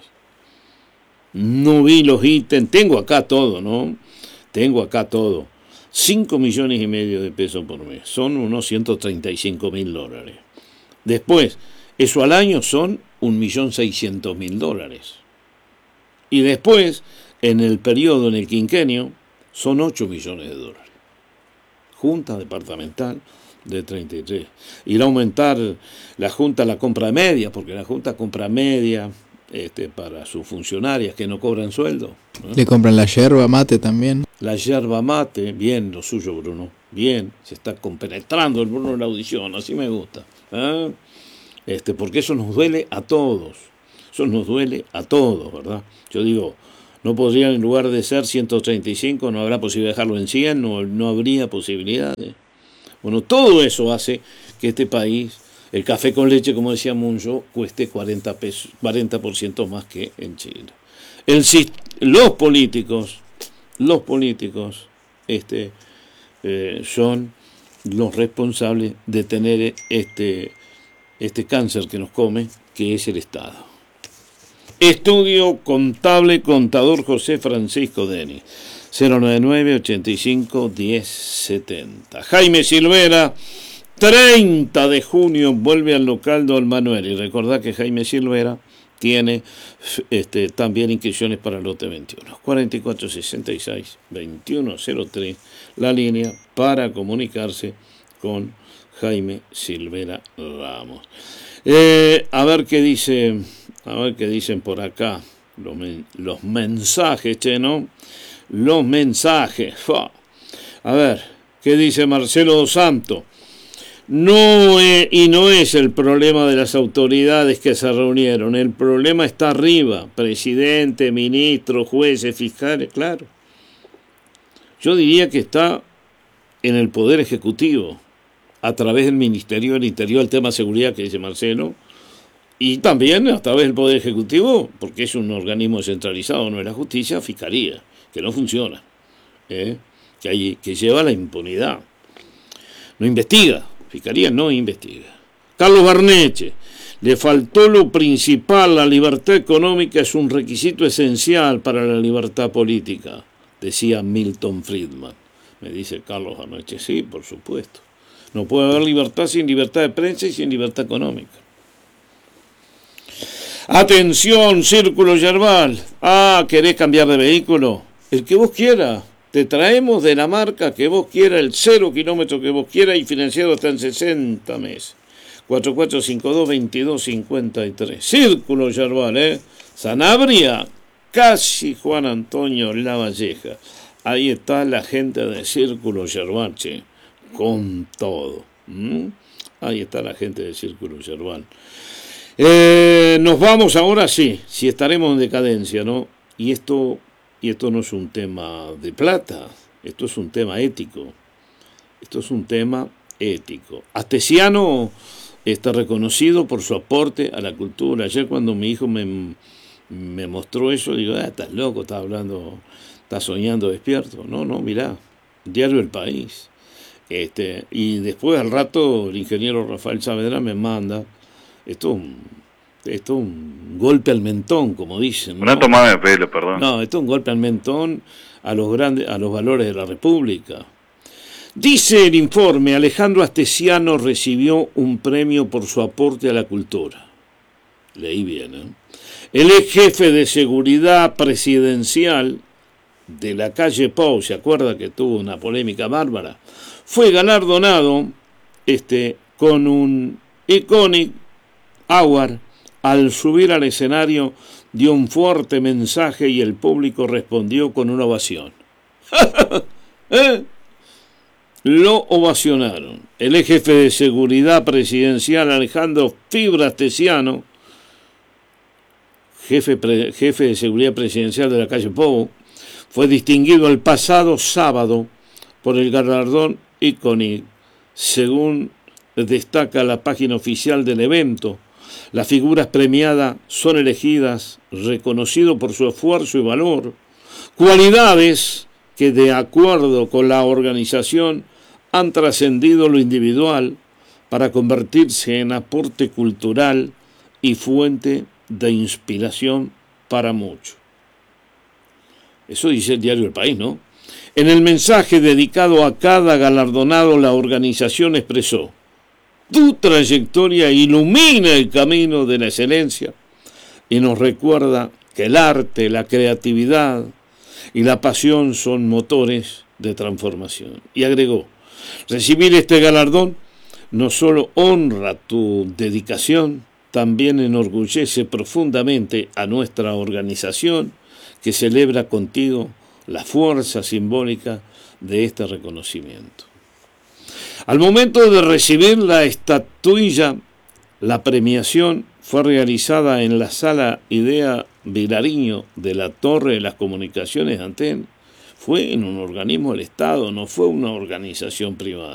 S1: No vi los ítems. Tengo acá todo, ¿no? Tengo acá todo. cinco millones y medio de pesos por mes, son unos ciento treinta y cinco mil dólares. Después, eso al año son un millón seiscientos mil dólares. Y después, en el periodo, en el quinquenio, son ocho millones de dólares. Junta Departamental de treinta y tres. Ir a aumentar la Junta la compra media, porque la Junta compra media, este, para sus funcionarias que no cobran sueldo, ¿no?
S6: Le compran la yerba mate también.
S1: La yerba mate, bien lo suyo, Bruno, bien, se está compenetrando el Bruno en la audición, así me gusta, ¿eh? Este, porque eso nos duele a todos, eso nos duele a todos, ¿verdad? Yo digo, no podría, en lugar de ser ciento treinta y cinco, no habrá posibilidad de dejarlo en cien, no, no habría posibilidad de... Bueno, todo eso hace que este país, el café con leche, como decía Muncho, cueste cuarenta pesos, cuarenta por ciento más que en Chile. El, los políticos, los políticos este, eh, son los responsables de tener este, este cáncer que nos come, que es el Estado. Estudio Contable Contador José Francisco Denis, cero noventa y nueve, ochenta y cinco, diez setenta. Jaime Silvera, treinta de junio, vuelve al local Don Manuel. Y recordad que Jaime Silvera tiene este, también inscripciones para el lote veintiuno. cuarenta y cuatro sesenta y seis, veintiuno cero tres, la línea para comunicarse con Jaime Silvera Ramos. Eh, a ver qué dice, a ver qué dicen por acá los, men, los mensajes, che, ¿no? Los mensajes. Fa. A ver, ¿qué dice Marcelo Dos Santos? No es, y no es el problema de las autoridades que se reunieron, el problema está arriba, presidente, ministro, jueces, fiscales, claro. Yo diría que está en el Poder Ejecutivo, a través del Ministerio del Interior, el tema de seguridad que dice Marcelo, y también a través del Poder Ejecutivo, porque es un organismo descentralizado, no es la justicia, fiscalía, que no funciona, ¿eh? que, hay, que lleva la impunidad, no investiga. Fiscalía no investiga. Carlos Barneche, le faltó lo principal, la libertad económica es un requisito esencial para la libertad política, decía Milton Friedman. Me dice Carlos Barneche, sí, por supuesto. No puede haber libertad sin libertad de prensa y sin libertad económica. Atención, Círculo Yerbal. Ah, ¿querés cambiar de vehículo? El que vos quieras. Te traemos de la marca que vos quieras, el cero kilómetro que vos quieras y financiado hasta en sesenta meses. cuatro cuatro cinco dos, veintidós cincuenta y tres. Círculo Yerbal, ¿eh? Sanabria, casi Juan Antonio Lavalleja. Ahí está la gente de Círculo Yerbal, che, con todo. ¿Mm? Ahí está la gente de Círculo Yerbal. Eh, nos vamos ahora, sí, si estaremos en decadencia, ¿no? Y esto... Y esto no es un tema de plata, esto es un tema ético, esto es un tema ético. Astesiano está reconocido por su aporte a la cultura. Ayer cuando mi hijo me, me mostró eso, digo, ah, estás loco, estás hablando, estás soñando despierto. No, no, mirá, Diario El País. Este, y después al rato el ingeniero Rafael Saavedra me manda, esto es un... Esto es un golpe al mentón, como dicen, ¿no?
S4: Una tomada de pelo, perdón.
S1: No, esto es un golpe al mentón a los grandes, a los valores de la República. Dice el informe, Alejandro Astesiano recibió un premio por su aporte a la cultura. Leí bien, ¿eh? El ex jefe de seguridad presidencial de la calle Pou, ¿se acuerda que tuvo una polémica bárbara? Fue galardonado este, con un Iconic Award. Al subir al escenario dio un fuerte mensaje y el público respondió con una ovación. ¿Eh? Lo ovacionaron. El ex jefe de seguridad presidencial Alejandro Fibra Astesiano, jefe, pre, jefe de seguridad presidencial de la calle Pou, fue distinguido el pasado sábado por el galardón Iconic. Según destaca la página oficial del evento, las figuras premiadas son elegidas reconocido por su esfuerzo y valor, cualidades que de acuerdo con la organización han trascendido lo individual para convertirse en aporte cultural y fuente de inspiración para muchos. Eso dice el diario El País, ¿no? En el mensaje dedicado a cada galardonado, la organización expresó: tu trayectoria ilumina el camino de la excelencia y nos recuerda que el arte, la creatividad y la pasión son motores de transformación. Y agregó, recibir este galardón no solo honra tu dedicación, también enorgullece profundamente a nuestra organización, que celebra contigo la fuerza simbólica de este reconocimiento. Al momento de recibir la estatuilla, la premiación fue realizada en la Sala Idea Vilariño de la Torre de las Comunicaciones de Antén. Fue en un organismo del Estado, no fue una organización privada.